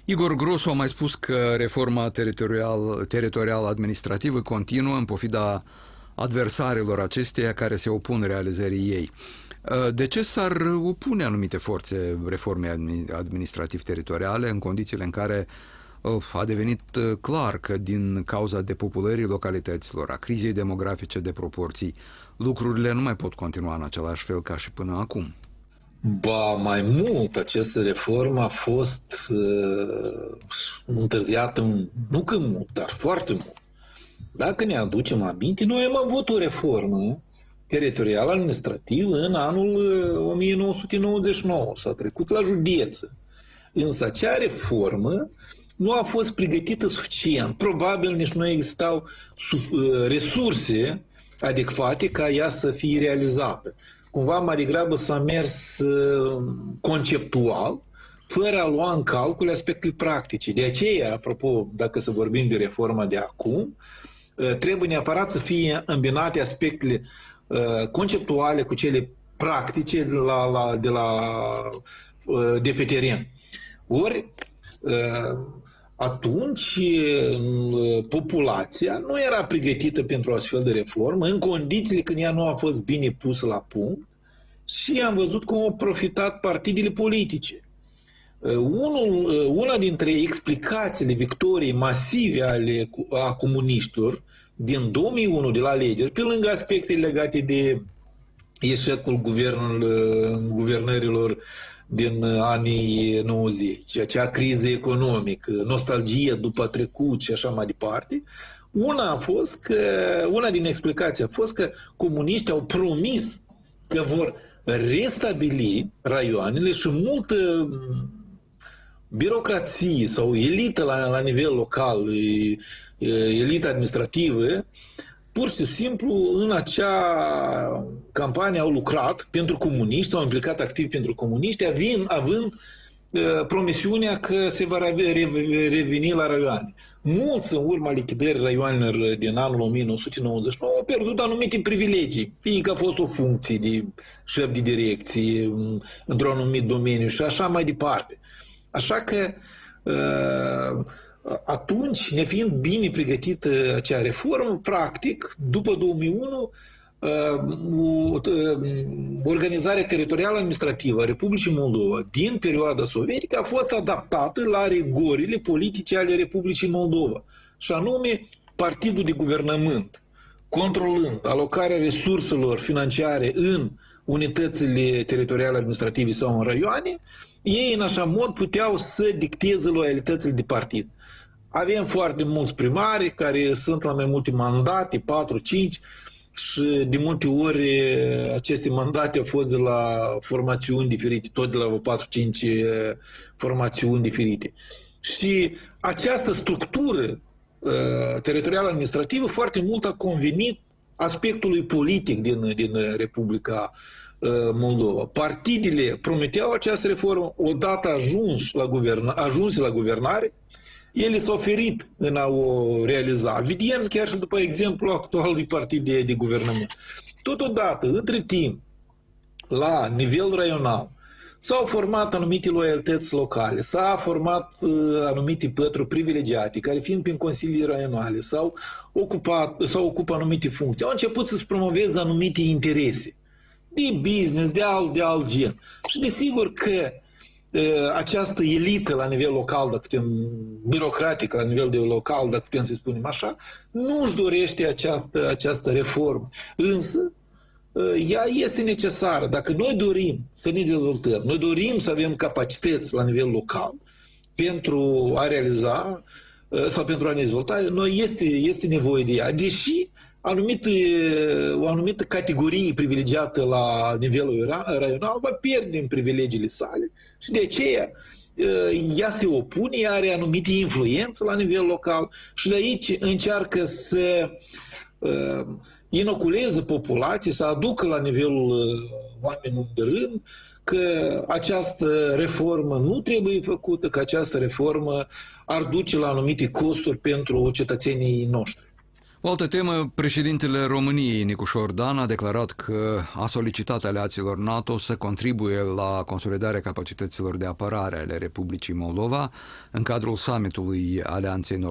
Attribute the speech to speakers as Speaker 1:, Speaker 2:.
Speaker 1: Igor Grosu a mai spus că reforma teritorial-administrativă continuă în pofida adversarilor acesteia care se opun realizării ei. De ce s-ar opune anumite forțe reformei administrativ-teritoriale în condițiile în care a devenit clar că din cauza depopulării localităților, a crizei demografice de proporții, lucrurile nu mai pot continua în același fel ca și până acum?
Speaker 2: Ba, mai mult, această reformă a fost întârziată, nu că mult, dar foarte mult. Dacă ne aducem aminte, noi am avut o reformă teritorială administrativă în anul 1999, s-a trecut la județe. Însă acea reformă nu a fost pregătită suficient. Probabil nici nu existau resurse adecvate ca ea să fie realizată. Cumva mai degrabă s-a mers conceptual, fără a lua în calcul aspectele practice. De aceea, apropo, dacă să vorbim de reforma de acum, trebuie neapărat să fie îmbinate aspectele conceptuale cu cele practice de pe teren. Ori, atunci populația nu era pregătită pentru o astfel de reformă, în condițiile când ea nu a fost bine pusă la punct, și am văzut cum au profitat partidele politice. Una dintre explicațiile victoriei masive a comuniștilor din 2001 de la alegeri, pe lângă aspecte legate de eșecul guvernărilor din anii 90, acea criză economică, nostalgie după trecut și așa mai departe, una din explicații a fost că comuniștii au promis că vor restabili raioanele și multă birocrație sau elită la nivel local, elită administrativă, pur și simplu în acea campanie au lucrat pentru comuniști, s-au implicat activ pentru comuniști, având promisiunea că se va reveni la raioane. Mulți, în urma lichidării raioanelor din anul 1999, au pierdut anumite privilegii. Fie că a fost o funcție de șef de direcție într-un anumit domeniu și așa mai departe. Așa că atunci, nefiind bine pregătită acea reformă, practic, după 2001, organizarea teritorială administrativă a Republicii Moldova din perioada sovietică a fost adaptată la rigorile politice ale Republicii Moldova, și anume partidul de guvernământ, controlând alocarea resurselor financiare în unitățile teritoriale administrative sau în raioane, ei în așa mod puteau să dicteze loialitățile de partid. Avem foarte mulți primari care sunt la mai multe mandate, 4-5, și de multe ori aceste mandate au fost de la formațiuni diferite, tot de la 4-5 formațiuni diferite. Și această structură teritorială administrativă foarte mult a convenit aspectului politic din Republica Moldova. Partidele prometeau această reformă, odată ajunse la guvernare, ele s-au oferit în a o realiza. Vedem chiar și după exemplu actualului partid de guvernământ. Totodată, între timp, la nivel raional, s-au format anumite loialități locale, s-au format anumite pături privilegiate, care fiind prin consilii raionale, s-au ocupat anumite funcții, au început să-și promoveze anumite interese de business, de alt gen. Și desigur că această elită la nivel local, dacă putem, birocratică la nivel de local, dacă putem să spunem așa, nu își dorește această reformă. Însă, ea este necesară. Dacă noi dorim să ne dezvoltăm, noi dorim să avem capacități la nivel local pentru a realiza sau pentru a ne dezvolta, este nevoie de ea. Deși o anumită categorie privilegiată la nivelul raional va pierde din privilegiile sale și de aceea ea se opune, ea are anumite influențe la nivel local și de aici încearcă să inoculeze populația, să aducă la nivelul oamenilor de rând că această reformă nu trebuie făcută, că această reformă ar duce la anumite costuri pentru cetățenii noștri.
Speaker 1: O altă temă, președintele României, Nicușor Dan, a declarat că a solicitat aliaților NATO să contribuie la consolidarea capacităților de apărare ale Republicii Moldova în cadrul summitului Alianței